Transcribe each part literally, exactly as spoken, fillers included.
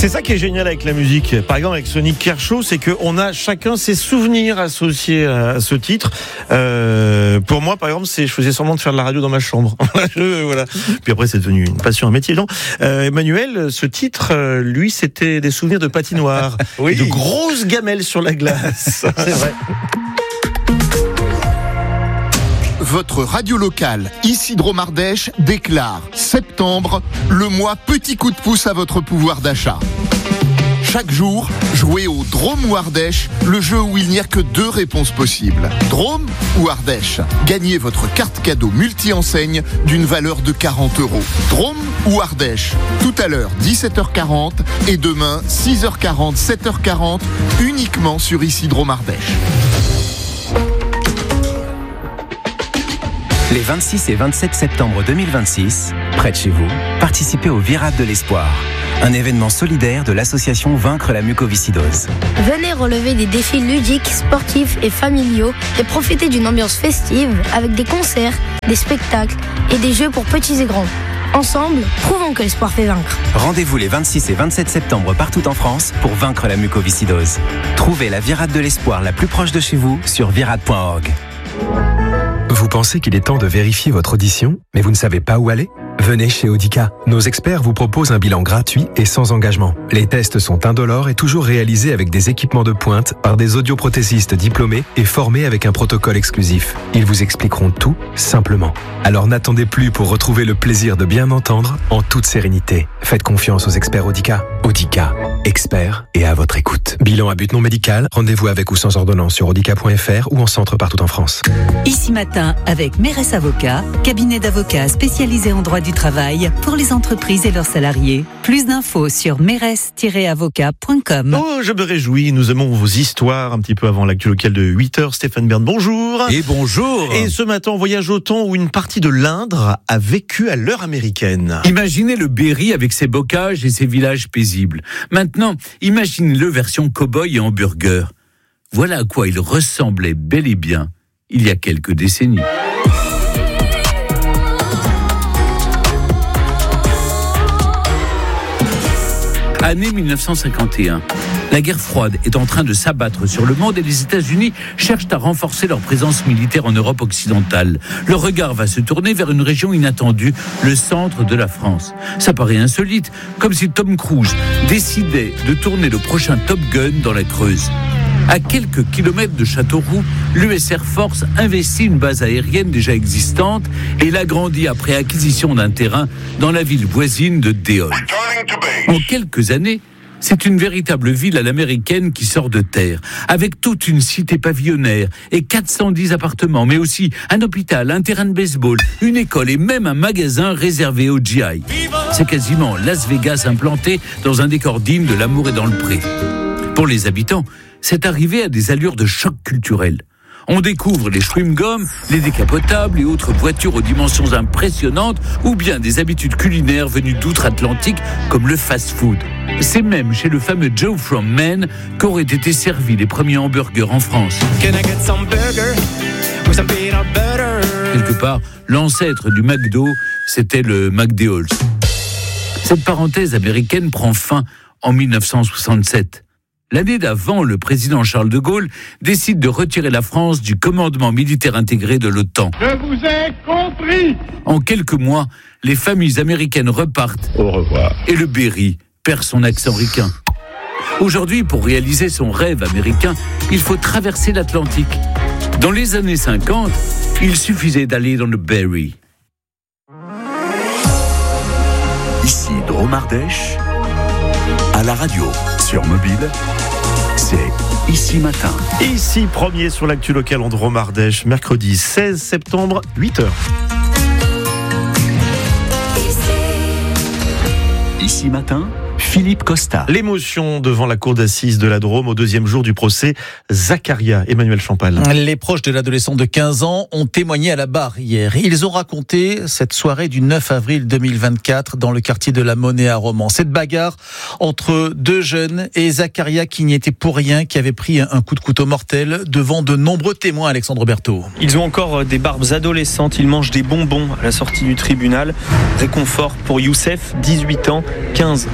C'est ça qui est génial avec la musique. Par exemple, avec Sonic Kershaw, c'est qu'on a chacun ses souvenirs associés à ce titre. Euh, pour moi, par exemple, c'est je faisais semblant de faire de la radio dans ma chambre. je, voilà. Puis après, c'est devenu une passion, un métier. Non euh, Emmanuel, ce titre, lui, c'était des souvenirs de patinoire, oui. de grosses gamelles sur la glace. C'est vrai. Votre radio locale, ici Drôme-Ardèche, déclare septembre, le mois petit coup de pouce à votre pouvoir d'achat. Chaque jour, jouez au Drôme ou Ardèche, le jeu où il n'y a que deux réponses possibles. Drôme ou Ardèche. Gagnez votre carte cadeau multi-enseigne d'une valeur de quarante euros. Drôme ou Ardèche. Tout à l'heure, dix-sept heures quarante et demain, six heures quarante, sept heures quarante, uniquement sur ici Drôme-Ardèche. Les vingt-six et vingt-sept septembre deux mille vingt-six, près de chez vous, participez au Virade de l'Espoir, un événement solidaire de l'association Vaincre la mucoviscidose. Venez relever des défis ludiques, sportifs et familiaux et profiter d'une ambiance festive avec des concerts, des spectacles et des jeux pour petits et grands. Ensemble, prouvons que l'espoir fait vaincre. Rendez-vous les vingt-six et vingt-sept septembre partout en France pour vaincre la mucoviscidose. Trouvez la Virade de l'Espoir la plus proche de chez vous sur virade point org. Vous pensez qu'il est temps de vérifier votre audition, mais vous ne savez pas où aller ? Venez chez Audica. Nos experts vous proposent un bilan gratuit et sans engagement. Les tests sont indolores et toujours réalisés avec des équipements de pointe par des audioprothésistes diplômés et formés avec un protocole exclusif. Ils vous expliqueront tout simplement. Alors n'attendez plus pour retrouver le plaisir de bien entendre en toute sérénité. Faites confiance aux experts Audica. Audica, experts et à votre écoute. Bilan à but non médical, rendez-vous avec ou sans ordonnance sur audica point f r ou en centre partout en France. Ici matin avec Mérès Avocats, cabinet d'avocats spécialisé en droit du travail pour les entreprises et leurs salariés. Plus d'infos sur mérès tiret avocat point com. Oh, je me réjouis, nous aimons vos histoires un petit peu avant l'actu locale de huit heures. Stéphane Bern, bonjour. Et bonjour. Et ce matin, on voyage au temps où une partie de l'Indre a vécu à l'heure américaine. Imaginez le Berry avec ses bocages et ses villages paisibles. Maintenant, imaginez-le version cow-boy et hamburger. Voilà à quoi il ressemblait bel et bien il y a quelques décennies. Année mille neuf cent cinquante et un. La guerre froide est en train de s'abattre sur le monde et les États-Unis cherchent à renforcer leur présence militaire en Europe occidentale. Leur regard va se tourner vers une région inattendue, le centre de la France. Ça paraît insolite, comme si Tom Cruise décidait de tourner le prochain Top Gun dans la Creuse. À quelques kilomètres de Châteauroux, l'U S Air Force investit une base aérienne déjà existante et l'agrandit après acquisition d'un terrain dans la ville voisine de Déol. En quelques années, c'est une véritable ville à l'américaine qui sort de terre, avec toute une cité pavillonnaire et quatre cent dix appartements, mais aussi un hôpital, un terrain de baseball, une école et même un magasin réservé aux G I. C'est quasiment Las Vegas implanté dans un décor digne de L'amour est dans le pré. Pour les habitants, c'est arrivé à des allures de choc culturel. On découvre les chewing-gums, les décapotables et autres voitures aux dimensions impressionnantes ou bien des habitudes culinaires venues d'outre-Atlantique comme le fast-food. C'est même chez le fameux Joe from Maine qu'auraient été servis les premiers hamburgers en France. Quelque part, l'ancêtre du McDo, c'était le McDéol's. Cette parenthèse américaine prend fin en mille neuf cent soixante-sept. L'année d'avant, le président Charles de Gaulle décide de retirer la France du commandement militaire intégré de l'OTAN. Je vous ai compris. En quelques mois, les familles américaines repartent. Au revoir. Et le Berry perd son accent ricain. Aujourd'hui, pour réaliser son rêve américain, il faut traverser l'Atlantique. Dans les années cinquante, il suffisait d'aller dans le Berry. Ici Drôme-Ardèche, à la radio, sur mobile, c'est Ici Matin. Ici, premier sur l'actu locale en Drôme-Ardèche, mercredi seize septembre, huit heures. Ici Matin, Philippe Costa. L'émotion devant la cour d'assises de la Drôme au deuxième jour du procès Zakaria. Emmanuel Champal. Les proches de l'adolescent de quinze ans ont témoigné à la barre hier. Ils ont raconté cette soirée du neuf avril deux mille vingt-quatre dans le quartier de la Monnaie à Romans. Cette bagarre entre deux jeunes et Zakaria qui n'y était pour rien, qui avait pris un coup de couteau mortel devant de nombreux témoins, Alexandre Berthaud. Ils ont encore des barbes adolescentes, ils mangent des bonbons à la sortie du tribunal. Réconfort pour Youssef, dix-huit ans, quinze au moment des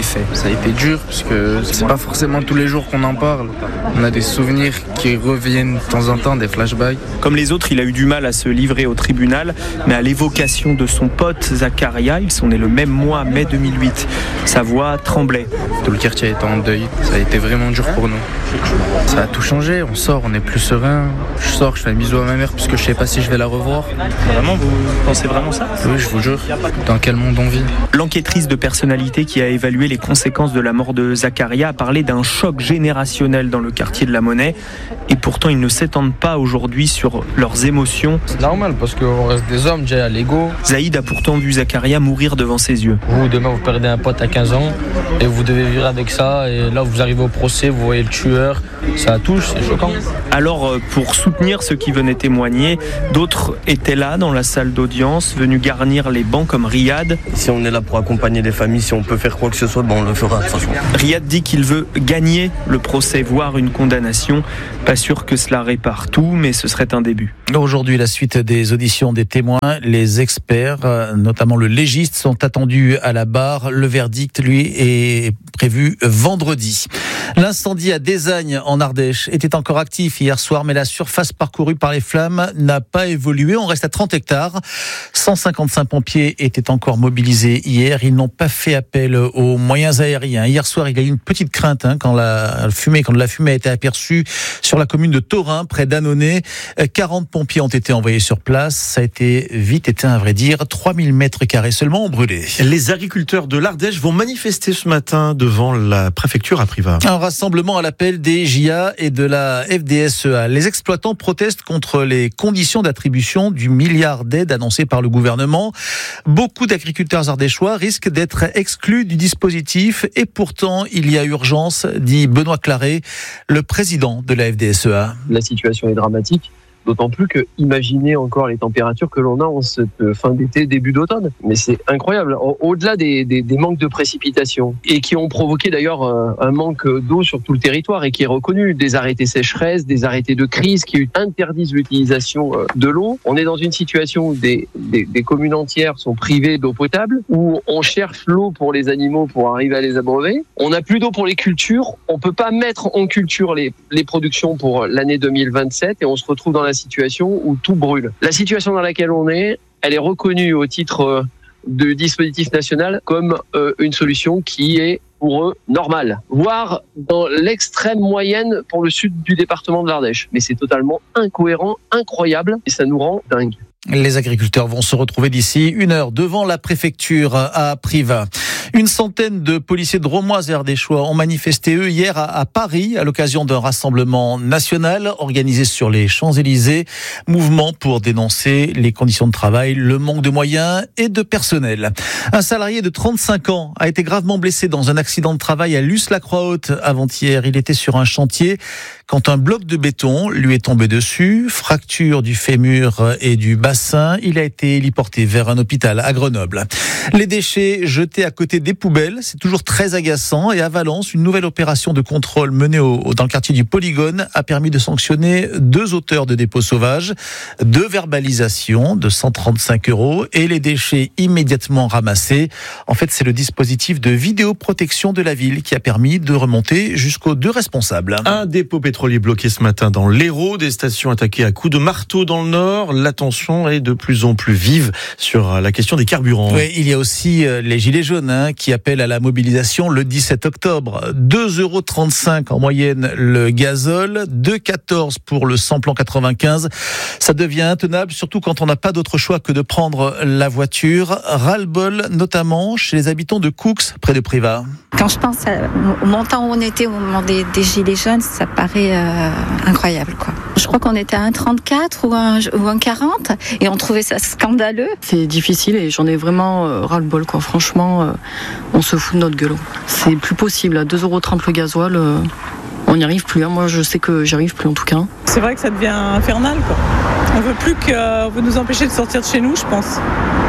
faits. Ça a été dur parce que c'est pas forcément tous les jours qu'on en parle. On a des souvenirs qui reviennent de temps en temps, des flashbacks. Comme les autres, il a eu du mal à se livrer au tribunal, mais à l'évocation de son pote Zakaria, ils sont nés le même mois, mai deux mille huit. Sa voix tremblait. Tout le quartier était en deuil. Ça a été vraiment dur pour nous. Ça a tout changé. On sort, on est plus serein. Je sors, je fais un bisou à ma mère parce que je sais pas si je vais la revoir. Vraiment, vous pensez vraiment ça ? Oui, je vous jure. Dans quel monde on vit ? L'enquêtrice de personnalité qui a évalué les conséquences de la mort de Zakaria a parlé d'un choc générationnel dans le quartier de la Monnaie. Et pourtant, ils ne s'étendent pas aujourd'hui sur leurs émotions. C'est normal parce qu'on reste des hommes déjà à l'ego. Zaïd a pourtant vu Zakaria mourir devant ses yeux. Vous, demain, vous perdez un pote à quinze ans et vous devez vivre avec ça. Et là, vous arrivez au procès, vous voyez le tueur. Ça touche, c'est choquant. Alors, pour soutenir ceux qui venaient témoigner, d'autres étaient là dans la salle d'audience, venus garnir les bancs comme Riyad. Si on est là pour accompagner des familles, si on peut faire quoi que ce soit, ben on le fera de toute façon. Riyad dit qu'il veut gagner le procès, voire une condamnation. Pas sûr que cela répare tout, mais ce serait un début. Aujourd'hui, la suite des auditions des témoins, les experts, notamment le légiste, sont attendus à la barre. Le verdict, lui, est prévu vendredi. L'incendie à Désagne, en Ardèche, était encore actif hier soir, mais la surface parcourue par les flammes n'a pas évolué. On reste à trente hectares. cent cinquante-cinq pompiers étaient encore mobilisés hier. Ils n'ont pas fait appel aux moyens aériens. Hier soir, il y a eu une petite crainte hein, quand la fumée, quand la fumée a été aperçue sur la commune de Thorin, près d'Annonay. quarante pompiers ont été envoyés sur place. Ça a été vite éteint, à vrai dire. trois mille mètres carrés seulement ont brûlé. Les agriculteurs de l'Ardèche vont manifester ce matin devant la préfecture à Privas. Un rassemblement à l'appel des J A et de la F D S E A. Les exploitants protestent contre les conditions d'attribution du milliard d'aides annoncées par le gouvernement. Beaucoup d'agriculteurs ardéchois risquent d'être exclus du dispositif et pourtant il y a urgence, dit Benoît Claret, le président de la F D S E A. La situation est dramatique. D'autant plus que, imaginez encore les températures que l'on a en cette fin d'été, début d'automne. Mais c'est incroyable. Au-delà des, des, des manques de précipitations, et qui ont provoqué d'ailleurs un manque d'eau sur tout le territoire, et qui est reconnu, des arrêtés sécheresse, des arrêtés de crise qui interdisent l'utilisation de l'eau. On est dans une situation où des, des, des communes entières sont privées d'eau potable, où on cherche l'eau pour les animaux pour arriver à les abreuver. On n'a plus d'eau pour les cultures. On peut pas mettre en culture les, les productions pour l'année deux mille vingt-sept, et on se retrouve dans la situation où tout brûle. La situation dans laquelle on est, elle est reconnue au titre du dispositif national comme euh, une solution qui est pour eux normale, voire dans l'extrême moyenne pour le sud du département de l'Ardèche. Mais c'est totalement incohérent, incroyable, et ça nous rend dingue. Les agriculteurs vont se retrouver d'ici une heure devant la préfecture à Privas. Une centaine de policiers drômois et ardéchois ont manifesté, eux, hier à, à Paris, à l'occasion d'un rassemblement national organisé sur les Champs-Élysées. Mouvement pour dénoncer les conditions de travail, le manque de moyens et de personnel. Un salarié de trente-cinq ans a été gravement blessé dans un accident de travail à Luce-la-Croix-Haute avant-hier. Il était sur un chantier quand un bloc de béton lui est tombé dessus. Fracture du fémur et du bassin. Il a été héliporté vers un hôpital à Grenoble. Les déchets jetés à côté des poubelles, c'est toujours très agaçant. Et à Valence, une nouvelle opération de contrôle menée au, dans le quartier du Polygone a permis de sanctionner deux auteurs de dépôts sauvages, deux verbalisations de cent trente-cinq euros et les déchets immédiatement ramassés. En fait, c'est le dispositif de vidéoprotection de la ville qui a permis de remonter jusqu'aux deux responsables. Un dépôt pétrolier bloqué ce matin dans l'Hérault, des stations attaquées à coups de marteau dans le nord. L'attention est de plus en plus vive sur la question des carburants. Oui, il y a aussi les gilets jaunes hein, qui appellent à la mobilisation le dix-sept octobre. deux euros trente-cinq en moyenne le gazole, deux euros quatorze pour le samplon quatre-vingt-quinze. Ça devient intenable, surtout quand on n'a pas d'autre choix que de prendre la voiture. Ras-le-bol, notamment chez les habitants de Coux, près de Privas. Quand je pense au montant où on était au moment des, des gilets jaunes, ça paraît euh, incroyable, quoi. Je crois qu'on était à un trente-quatre ou un, ou un quarante et on trouvait ça scandaleux. C'est difficile et j'en ai vraiment euh, ras-le-bol, quoi. Franchement, euh, on se fout de notre gueule. C'est plus possible. À deux euros trente le gasoil, euh, on n'y arrive plus. Hein. Moi, je sais que j'y arrive plus en tout cas. C'est vrai que ça devient infernal, quoi. On veut plus que, on veut nous empêcher de sortir de chez nous, je pense.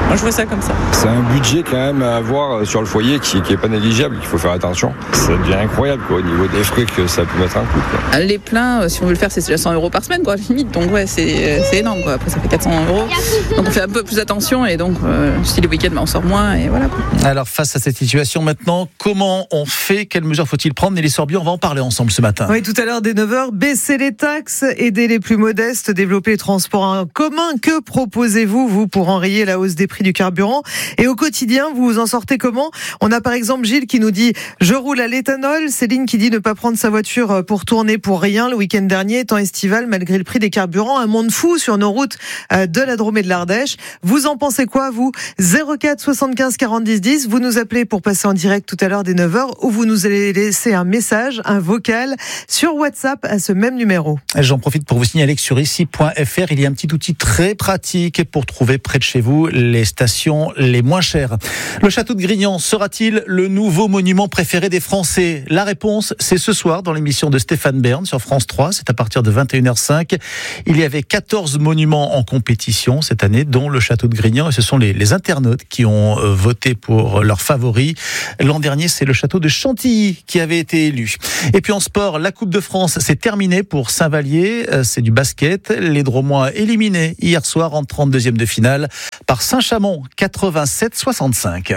Moi je vois ça comme ça. C'est un budget quand même à avoir sur le foyer qui n'est pas négligeable, qu'il faut faire attention. Ça devient incroyable quoi, au niveau des frais que ça peut mettre un coup. Quoi. Les pleins, si on veut le faire, c'est déjà cent euros par semaine, quoi, limite. Donc ouais, c'est, c'est énorme. Quoi. Après ça fait quatre cents euros. Donc on fait un peu plus attention et donc euh, si le week-end, bah, on sort moins et voilà. Quoi. Alors face à cette situation maintenant, comment on fait? Quelles mesures faut-il prendre? Nelly Sorbier, on va en parler ensemble ce matin. Oui, tout à l'heure dès neuf heures, baisser les taxes, aider les plus modestes, développer les transports en commun. Que proposez-vous, vous, pour enrayer la hausse des prix du carburant? Et au quotidien, vous vous en sortez comment? On a par exemple Gilles qui nous dit « Je roule à l'éthanol ». Céline qui dit ne pas prendre sa voiture pour tourner pour rien le week-end dernier, temps estival, malgré le prix des carburants. Un monde fou sur nos routes de la Drôme et de l'Ardèche. Vous en pensez quoi, vous? zéro quatre soixante-quinze quarante dix dix. Vous nous appelez pour passer en direct tout à l'heure dès neuf heures ou vous nous allez laisser un message, un vocal sur WhatsApp à ce même numéro. J'en profite pour vous signaler que sur ici point f r, il y a un petit outil très pratique pour trouver près de chez vous les stations les moins chères. Le château de Grignan sera-t-il le nouveau monument préféré des Français? La réponse, c'est ce soir dans l'émission de Stéphane Bern sur France trois. C'est à partir de vingt et une heures cinq. Il y avait quatorze monuments en compétition cette année, dont le château de Grignan. Et ce sont les, les internautes qui ont euh, voté pour leur favori. L'an dernier, c'est le château de Chantilly qui avait été élu. Et puis en sport, la Coupe de France, c'est terminé pour Saint-Vallier. Euh, c'est du basket. Les Dromois éliminés hier soir en trente-deuxième de finale par Saint-Chamond, quatre-vingt-sept soixante-cinq.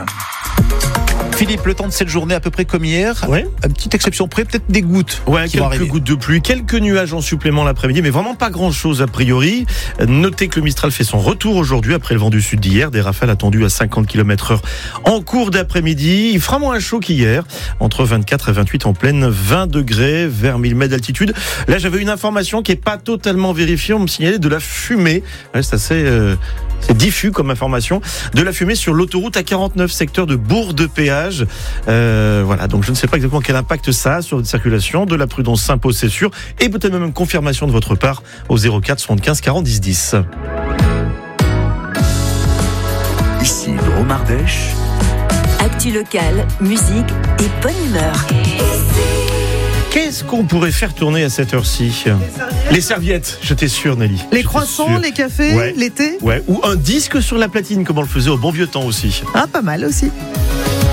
Philippe, le temps de cette journée à peu près comme hier. Ouais. Une petite exception près, peut-être des gouttes. Ouais, qui vont quelques arriver. gouttes de pluie, quelques nuages en supplément l'après-midi, mais vraiment pas grand-chose a priori. Notez que le Mistral fait son retour aujourd'hui après le vent du sud d'hier. Des rafales attendues à cinquante kilomètres heure en cours d'après-midi. Il fera moins chaud qu'hier, entre vingt-quatre et vingt-huit en pleine, vingt degrés vers mille mètres d'altitude. Là, j'avais une information qui est pas totalement vérifiée. On me signalait de la fumée. Ouais, c'est assez... Euh... C'est diffus comme information. De la fumée sur l'autoroute A quarante-neuf, secteur de Bourg-de-Péage. Euh, voilà, donc je ne sais pas exactement quel impact ça a sur votre circulation. De la prudence s'impose, c'est sûr. Et peut-être même une confirmation de votre part au zéro quatre soixante-quinze quarante dix dix. Ici Drôme Ardèche. Actu locale, musique et bonne humeur. Qu'est-ce qu'on pourrait faire tourner à cette heure-ci? Les serviettes, les serviettes, j'étais sûr, Nelly. Les croissants, sûr. Les cafés, ouais. L'été. Ouais, ou un disque sur la platine, comme on le faisait au bon vieux temps aussi. Ah, pas mal aussi.